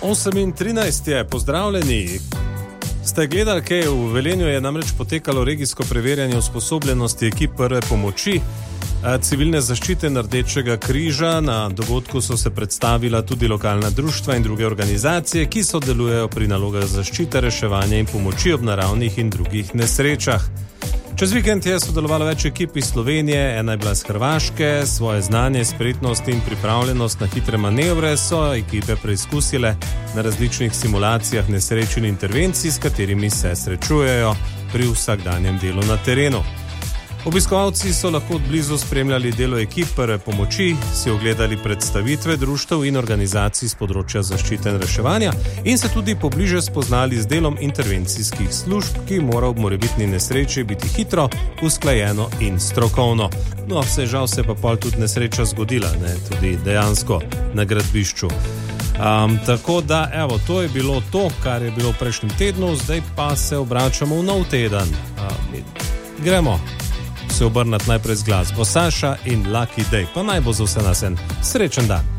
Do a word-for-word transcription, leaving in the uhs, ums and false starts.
osem in trinajst je, pozdravljeni. Ste gledali, kaj v Velenju je namreč potekalo regijsko preverjanje usposobljenosti ekip prve pomoči, civilne zaščite Rdečega križa. Na dogodku so se predstavila tudi lokalna društva in druge organizacije, ki sodelujejo pri nalogah zaščite, reševanja in pomoči ob naravnih in drugih nesrečah. Čez vikend je sodelovalo več ekip iz Slovenije, ena je bila iz Hrvaške. Svoje znanje, spretnost in pripravljenost na hitre manevre so ekipe preizkusile na različnih simulacijah nesreč in intervencij, s katerimi se srečujejo pri vsakdanjem delu na terenu. Obiskovalci so lahko od blizu spremljali delo ekip prve pomoči, si ogledali predstavitve društev in organizacij z področja zaščite in reševanja in se tudi pobliže spoznali z delom intervencijskih služb, ki mora ob morebitni nesreči biti hitro, usklajeno in strokovno. No, se žal se pa pol tudi nesreča zgodila, ne, tudi dejansko na gradbišču. Um, tako da, evo, to je bilo to, kar je bilo v prejšnjem tednu, zdaj pa se obračamo v nov teden. Um, gremo se obrnati najprej z glasbo Saša in Lucky Day, pa naj bo za vse nas en srečen dan.